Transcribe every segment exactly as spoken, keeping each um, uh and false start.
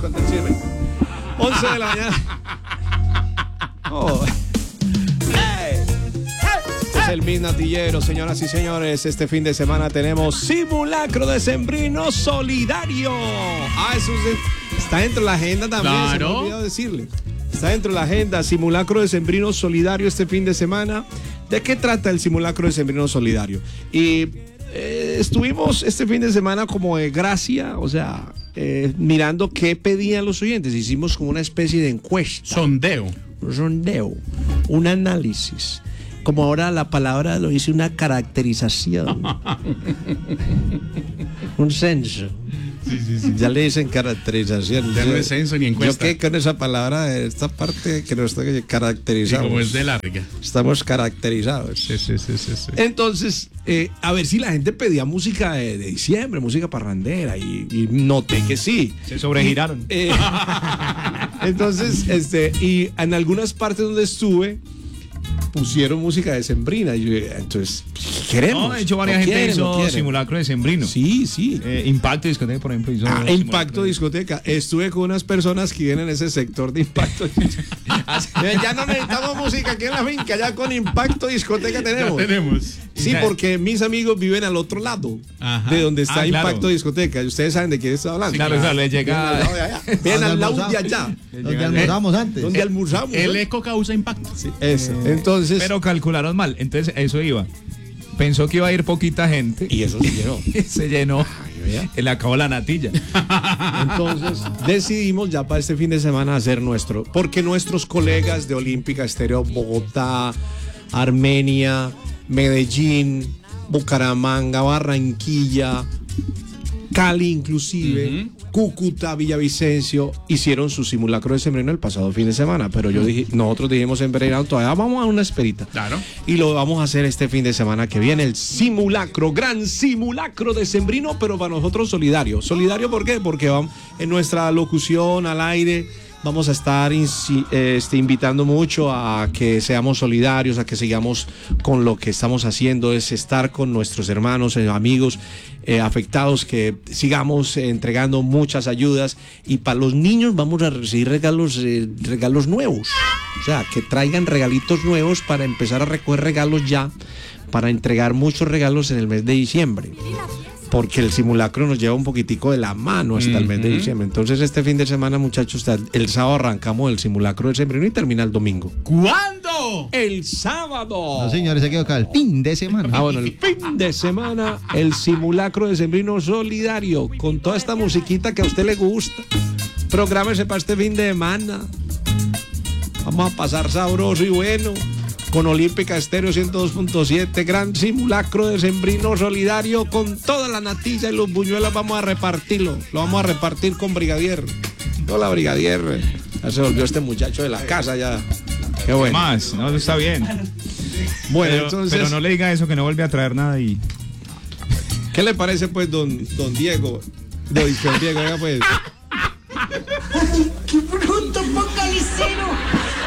cuando sirven. once de la mañana. Oh. Hey. Este es el Midnatillero, señoras y señores. Este fin de semana tenemos simulacro decembrino solidario. Ah, eso es, está dentro de la agenda también. Claro. Se me olvidó decirle. Está dentro de la agenda, simulacro decembrino solidario este fin de semana. ¿De qué trata el simulacro decembrino solidario? Y eh, estuvimos este fin de semana como de gracia, o sea, eh, mirando qué pedían los oyentes. Hicimos como una especie de encuesta. Sondeo. Un sondeo, un análisis. Como ahora la palabra lo dice, una caracterización. Un censo. Sí, sí, sí. Ya le dicen caracterización. Ya no es censo ni encuesta. Yo que con esa palabra, esta parte que nos está caracterizado. Sí, como es de larga. Estamos caracterizados. Sí, sí, sí, sí, sí. Entonces, eh, a ver si la gente pedía música de, de diciembre, música parrandera, y, y noté que sí. Se sobregiraron. Y, eh, entonces, este, y en algunas partes donde estuve, pusieron música decembrina. Y yo, entonces, queremos. No, de hecho, varias no gente quieren, no hizo quieren. simulacro decembrino. Sí, sí. Eh, Impacto Discoteca, por ejemplo, hizo. Ah, simulacro Impacto de- Discoteca. Estuve con unas personas que viven en ese sector de Impacto. Ya no necesitamos música aquí en la finca, ya con Impacto Discoteca tenemos. Ya tenemos. Sí, porque mis amigos viven al otro lado, Ajá. de donde está Ah, claro. Impacto Discoteca. Y ustedes saben de quién estoy hablando. Claro, claro, le Vienen al lado de llega. allá. Vienen al lado de allá. Donde almorzamos antes. Donde almorzamos. El ¿eh? eco causa impacto. Sí, eso. Entonces. Pero calcularon mal. Entonces, eso iba. Pensó que iba a ir poquita gente. Y eso se llenó. Se llenó. Ay, vea. Le acabó la natilla. Entonces decidimos ya para este fin de semana hacer nuestro, porque nuestros colegas de Olímpica Estéreo, Bogotá, Armenia, Medellín, Bucaramanga, Barranquilla, Cali inclusive, uh-huh. Cúcuta, Villavicencio, hicieron su simulacro de sembrino el pasado fin de semana, pero yo dije, nosotros dijimos en verano, todavía vamos a una esperita. Claro. Y lo vamos a hacer este fin de semana que viene, el simulacro, gran simulacro de sembrino, pero para nosotros solidario. ¿Solidario por qué? Porque vamos, en nuestra locución al aire vamos a estar insi- este, invitando mucho a que seamos solidarios, a que sigamos con lo que estamos haciendo, es estar con nuestros hermanos, eh, amigos eh, afectados, que sigamos eh, entregando muchas ayudas, y para los niños vamos a recibir regalos, eh, regalos nuevos, o sea, que traigan regalitos nuevos para empezar a recoger regalos ya, para entregar muchos regalos en el mes de diciembre. Porque el simulacro nos lleva un poquitico de la mano hasta uh-huh. el mes de diciembre. Entonces este fin de semana, muchachos, el sábado arrancamos el simulacro de sembrino y termina el domingo. ¿Cuándo? El sábado. No, señores, se quedó acá el fin de semana. Ah, bueno, el fin de semana, el simulacro de sembrino solidario, con toda esta musiquita que a usted le gusta. Prográmese para este fin de semana. Vamos a pasar sabroso y bueno. Con Olímpica Estéreo ciento dos punto siete, gran simulacro de sembrino solidario, con toda la natilla y los buñuelos vamos a repartirlo. Lo vamos a repartir con Brigadier. Hola, Brigadier. Ya se volvió este muchacho de la casa ya. Qué bueno. Más, no, eso está bien. Bueno, pero, entonces. pero no le diga eso, que no vuelve a traer nada y. ¿Qué le parece, pues, don, don Diego? Don, don Diego, oiga, pues. ¡Qué bruto, focalicero!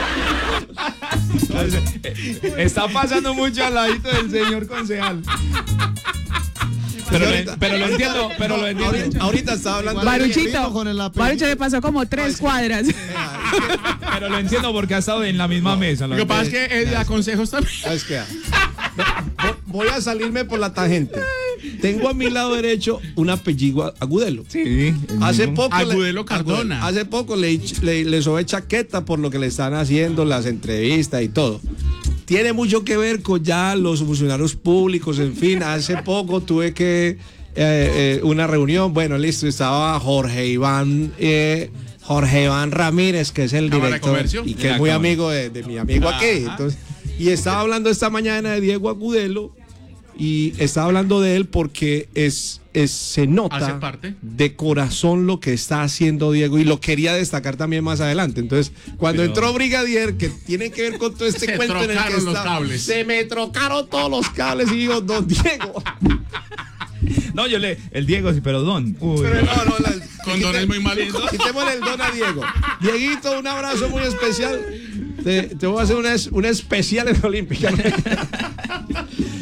Está pasando mucho al ladito del señor concejal. Pero, ahorita, le, pero lo entiendo, pero lo entiendo. Ahorita, ahorita estaba hablando. Baruchito, Baruchito, Barucho le pasó como tres cuadras. Pero lo entiendo porque ha estado en la misma no, mesa. Lo que pasa es que él da consejos también. Es que, voy a salirme por la tangente. Tengo a mi lado derecho un apellido Agudelo. Sí. Hace poco Agudelo le, Cardona. Hace poco le, le, le sobé chaqueta por lo que le están haciendo, las entrevistas y todo. Tiene mucho que ver con ya los funcionarios públicos, en fin. Hace poco tuve que eh, eh, una reunión, bueno, listo, estaba Jorge Iván eh, Jorge Iván Ramírez, que es el Cámara director de Comercio. y que es muy Cámara. amigo de, de mi amigo aquí. Entonces, y estaba hablando esta mañana de Diego Agudelo y estaba hablando de él porque es, es se nota ¿Hace parte? de corazón lo que está haciendo Diego, y lo quería destacar también más adelante. Entonces, cuando Pero... entró Brigadier, que tiene que ver con todo este se cuento en el que trocaron los está, cables. se me trocaron todos los cables y digo, don Diego. No, yo le. El Diego, sí, pero Don. Uy, Pero no, no, la, Con Don es muy maluco. Quitémosle el don a Diego. Dieguito, un abrazo muy especial. Te, te voy a hacer una, una especial en Olímpica.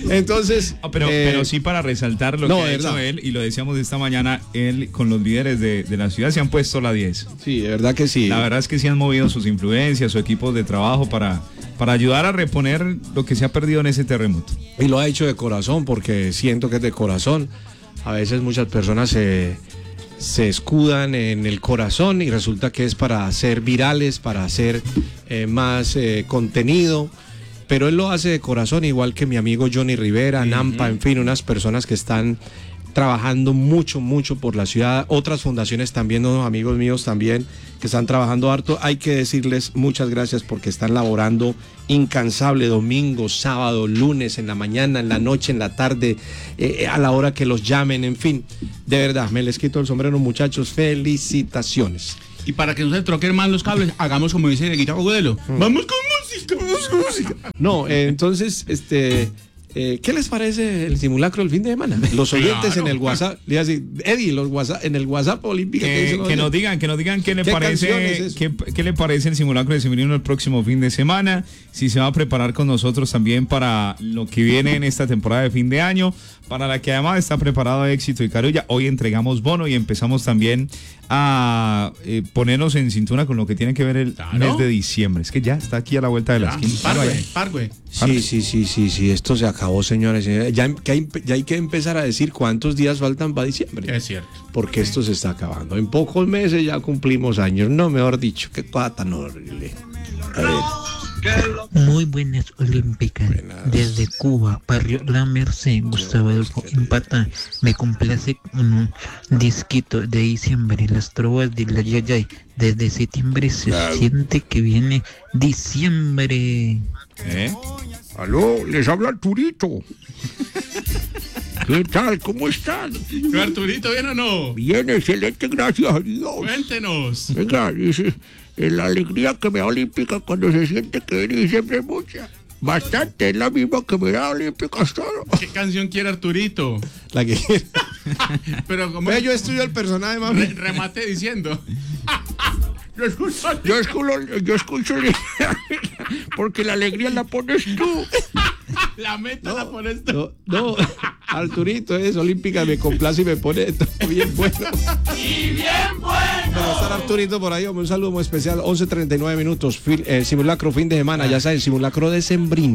Entonces. Ah, pero, eh, pero sí para resaltar lo no, que ha verdad. hecho él, y lo decíamos esta mañana, él con los líderes de, de la ciudad se han puesto la diez. Sí, de verdad que sí. La verdad es que sí han movido sus influencias, su equipo de trabajo para, para ayudar a reponer lo que se ha perdido en ese terremoto. Y lo ha hecho de corazón, porque siento que es de corazón. A veces muchas personas se, se escudan en el corazón y resulta que es para ser virales, para hacer eh, más eh, contenido. Pero él lo hace de corazón, igual que mi amigo Johnny Rivera, uh-huh. Nampa, en fin, unas personas que están trabajando mucho, mucho por la ciudad. Otras fundaciones también, unos amigos míos también, que están trabajando harto. Hay que decirles muchas gracias porque están laborando incansable, domingo, sábado, lunes, en la mañana, en la noche, en la tarde, eh, a la hora que los llamen, en fin. De verdad, me les quito el sombrero, muchachos. Felicitaciones. Y para que no se troquen más los cables, hagamos como dice el Guitarro Agudelo. Mm. Vamos con música, vamos con música. No, eh, entonces, este... Eh, ¿qué les parece el simulacro del fin de semana? Los oyentes claro. en el WhatsApp, le así, Eddie, los WhatsApp, en el WhatsApp Olímpica. Que, que, que nos digan, que nos digan qué le ¿Qué parece, qué, qué le parece el simulacro de Sembrino el próximo fin de semana, si se va a preparar con nosotros también para lo que viene en esta temporada de fin de año, para la que además está preparado Éxito y Carulla. Hoy entregamos bono y empezamos también a eh, ponernos en cintura con lo que tiene que ver el claro. mes de diciembre. Es que ya está aquí a la vuelta de la esquina. Pargue, pargue. Sí, sí, sí, sí, sí, esto se acabó, señores. Ya, ya, hay, ya hay que empezar a decir cuántos días faltan para diciembre. Es cierto. Porque esto se está acabando. En pocos meses ya cumplimos años. No, mejor dicho, qué cosa tan horrible. A ver. Muy buenas olímpicas. Buenas. Desde Cuba, Barrio La Merced, Gustavo Adolfo Empata. Me complace con un disquito de diciembre, las trovas de la Yayay. Desde septiembre se siente que viene diciembre. ¿Eh? Aló, les habla Arturito. ¿Qué tal? ¿Cómo están? ¿No, Arturito, bien o no? Bien, excelente, gracias a Dios. Cuéntenos. Venga, dice, la alegría que me da Olímpica cuando se siente que viene diciembre es mucha. Bastante, es la misma que me da Olímpica hasta ahora. ¿Qué canción quiere Arturito? La que quiera. Pero como Yo estudio el personaje, mami. Re remate diciendo. Yo escucho, yo escucho, yo escucho porque la alegría la pones tú. La meta No, la pones tú. No, no, Arturito es Olímpica, me complace y me pone todo bien bueno. Y bien bueno. Para estar Arturito por ahí, hombre, un saludo muy especial. once treinta y nueve minutos, fil, eh, simulacro fin de semana, ya saben, simulacro de Sembrino.